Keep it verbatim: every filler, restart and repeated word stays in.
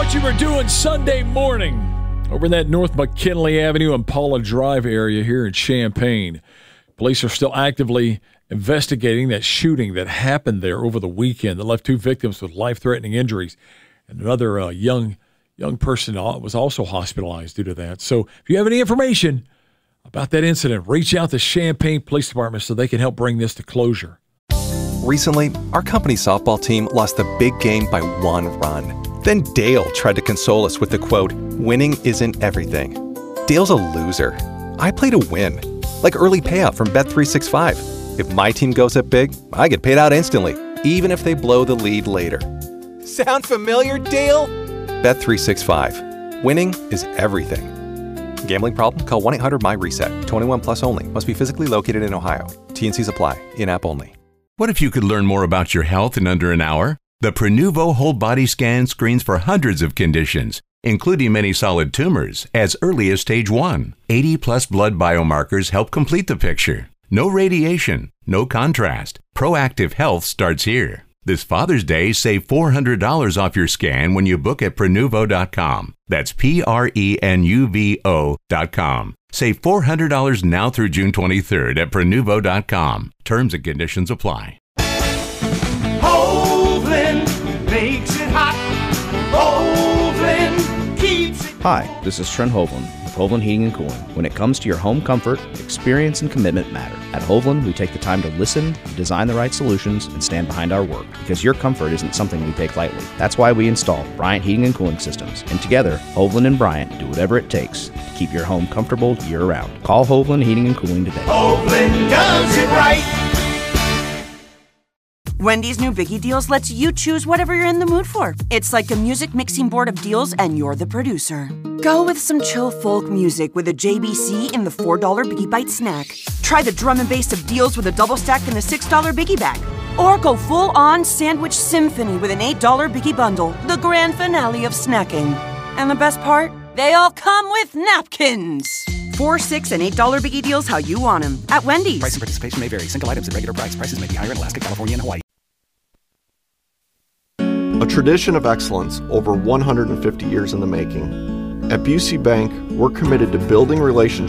what you were doing Sunday morning over in that North McKinley Avenue and Paula Drive area here in Champaign. Police are still actively investigating that shooting that happened there over the weekend that left two victims with life-threatening injuries. And another uh, young young person was also hospitalized due to that. So if you have any information about that incident, reach out to Champaign Police Department so they can help bring this to closure. Recently, our company softball team lost the big game by one run. Then Dale tried to console us with the quote, "Winning isn't everything." Dale's a loser. I play to win, like early payout from Bet three sixty-five. If my team goes up big, I get paid out instantly, even if they blow the lead later. Sound familiar, Dale? Bet three sixty-five. Winning is everything. Gambling problem? Call one eight hundred M Y reset. twenty-one plus only. Must be physically located in Ohio. T and Cs apply. In-app only. What if you could learn more about your health in under an hour? The Prenuvo Whole Body Scan screens for hundreds of conditions, including many solid tumors, as early as stage one. eighty plus blood biomarkers help complete the picture. No radiation, no contrast. Proactive health starts here. This Father's Day, save four hundred dollars off your scan when you book at Prenuvo dot com. That's P R E N U V O dot com. Save four hundred dollars now through June twenty-third at Prenuvo dot com. Terms and conditions apply. Hovland makes it hot. Hovland keeps it. Hi, this is Trent Hovland with Hovland Heating and Cooling. When it comes to your home comfort, experience and commitment matter. At Hovland, we take the time to listen, design the right solutions, and stand behind our work, because your comfort isn't something we take lightly. That's why we install Bryant Heating and Cooling Systems. And together, Hovland and Bryant do whatever it takes to keep your home comfortable year-round. Call Hovland Heating and Cooling today. Hovland does it right. Wendy's new Biggie Deals lets you choose whatever you're in the mood for. It's like a music mixing board of deals, and you're the producer. Go with some chill folk music with a J B C in the four dollar Biggie Bite snack. Try the drum and bass of deals with a double stack in the six dollar Biggie Bag. Or go full-on sandwich symphony with an eight dollar Biggie Bundle, the grand finale of snacking. And the best part? They all come with napkins. Four, six, and eight dollar Biggie Deals how you want them at Wendy's. Price and participation may vary. Single items at regular price. Prices may be higher in Alaska, California, and Hawaii. A tradition of excellence over one hundred fifty years in the making. At Busey Bank, we're committed to building relationships